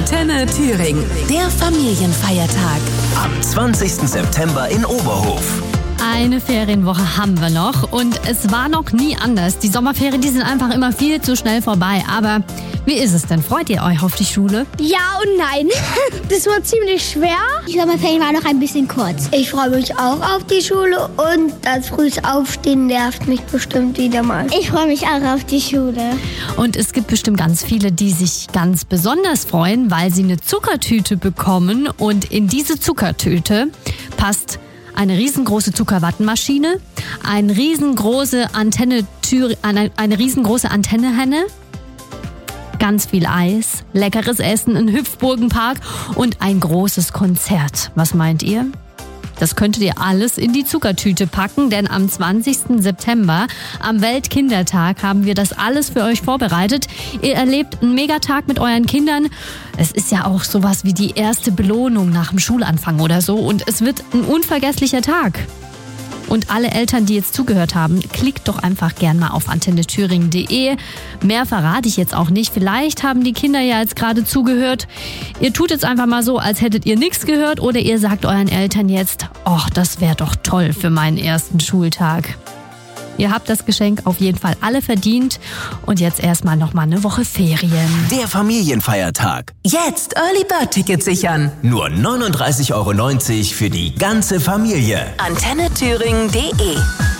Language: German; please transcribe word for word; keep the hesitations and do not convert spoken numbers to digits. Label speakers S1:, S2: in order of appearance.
S1: Antenne Thüringen, der Familienfeiertag.
S2: Am zwanzigsten September in Oberhof.
S3: Eine Ferienwoche haben wir noch und es war noch nie anders. Die Sommerferien, die sind einfach immer viel zu schnell vorbei. Aber wie ist es denn? Freut ihr euch auf die Schule?
S4: Ja und nein. Das war ziemlich schwer.
S5: Die Sommerferien waren noch ein bisschen kurz.
S4: Ich freue mich auch auf die Schule und das frühes Aufstehen nervt mich bestimmt wieder mal.
S5: Ich freue mich auch auf die Schule.
S3: Und es gibt bestimmt ganz viele, die sich ganz besonders freuen, weil sie eine Zuckertüte bekommen. Und in diese Zuckertüte passt eine riesengroße Zuckerwattenmaschine, eine riesengroße Antenne, eine, eine riesengroße Antennehenne, ganz viel Eis, leckeres Essen, ein Hüpfburgenpark und ein großes Konzert. Was meint ihr? Das könntet ihr alles in die Zuckertüte packen, denn am zwanzigsten September, am Weltkindertag, haben wir das alles für euch vorbereitet. Ihr erlebt einen Megatag mit euren Kindern. Es ist ja auch sowas wie die erste Belohnung nach dem Schulanfang oder so und es wird ein unvergesslicher Tag. Und alle Eltern, die jetzt zugehört haben, klickt doch einfach gern mal auf antenne thüringen punkt de. Mehr verrate ich jetzt auch nicht. Vielleicht haben die Kinder ja jetzt gerade zugehört. Ihr tut jetzt einfach mal so, als hättet ihr nichts gehört oder ihr sagt euren Eltern jetzt, ach, das wäre doch toll für meinen ersten Schultag. Ihr habt das Geschenk auf jeden Fall alle verdient und jetzt erstmal noch mal eine Woche Ferien.
S2: Der Familienfeiertag.
S1: Jetzt Early Bird Tickets sichern.
S2: Nur neununddreißig Euro neunzig für die ganze Familie.
S1: antenne thüringen punkt de